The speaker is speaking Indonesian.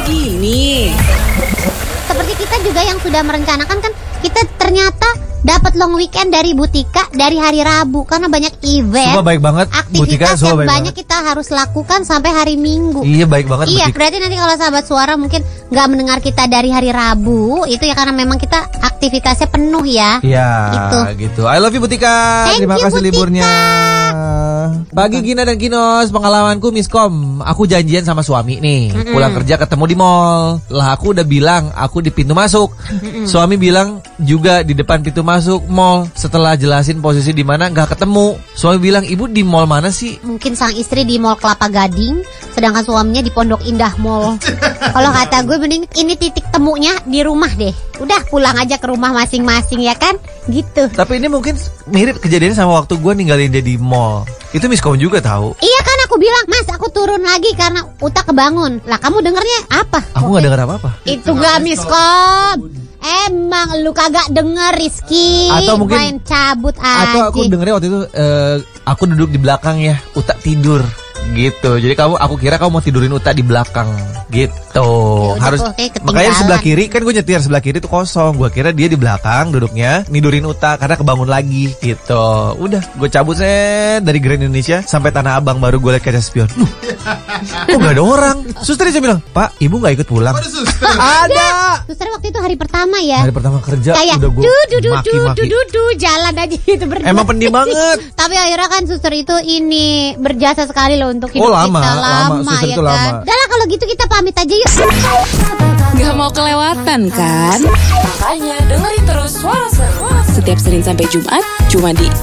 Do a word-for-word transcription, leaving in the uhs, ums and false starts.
ini. Seperti kita juga yang sudah merencanakan kan, kita ternyata dapat long weekend dari Butika dari hari Rabu karena banyak event. Semua baik banget. Aktivitas Butika, yang baik banyak banget. kita harus lakukan sampai hari Minggu. Iya baik banget. Iya, Butika. berarti nanti kalau sahabat suara mungkin nggak mendengar kita dari hari Rabu, itu ya karena memang kita aktivitasnya penuh ya. Iya, Gitu. gitu. I love you Butika. Thank Terima you, kasih Butika. liburnya. Pagi Gina dan Kinos, pengalamanku miskom. Aku janjian sama suami nih, Mm-mm. pulang kerja ketemu di mall. Lah aku udah bilang aku di pintu masuk. Suami bilang juga di depan pintu masuk mall. Setelah jelasin posisi di mana nggak ketemu. Suami bilang, "Ibu di mall mana sih?" Mungkin sang istri di Mall Kelapa Gading, sedangkan suaminya di Pondok Indah Mall. Kalau kata gue mending ini titik temunya di rumah deh. Udah pulang aja ke rumah masing-masing ya kan? Gitu. Tapi ini mungkin mirip kejadiannya sama waktu gue ninggalin dia di mall. Itu miskom juga tahu. Iya kan aku bilang, "Mas, aku turun lagi karena Uta kebangun." Lah kamu dengernya apa? Aku nggak dengar apa-apa. Itu gak miskom. Emang lu kagak denger Rizky. Atau mungkin- main cabut aja. Atau aku dengernya waktu itu eh, aku duduk di belakang ya, Uta tidur gitu. Jadi kamu, aku kira kamu mau tidurin Uta di belakang gitu. Ya udah Harus tuh, kayak ketinggalan. makanya di sebelah kiri kan gue nyetir, sebelah kiri tuh kosong. Gue kira dia di belakang duduknya nidurin Uta karena kebangun lagi gitu. Udah, gue cabut set dari Grand Indonesia sampai Tanah Abang, baru gue liat kaca spion. Loh, kok gak ada orang? Susternya saya bilang, "Pak, ibu gak ikut pulang?" Ada. Suster waktu itu hari pertama ya. Hari pertama kerja Kayak udah gue du du du du maki-maki. du du jalan aja itu berdua. Emang pendiam banget. Tapi akhirnya kan suster itu ini berjasa sekali loh untuk hidup Oh, lama, kita lama. Suster ya itu kan. lama. Udah lah kalau gitu kita pamit aja yuk. Gak mau kelewatan kan? Makanya dengerin terus Suara Seru setiap Senin sampai Jumat cuma di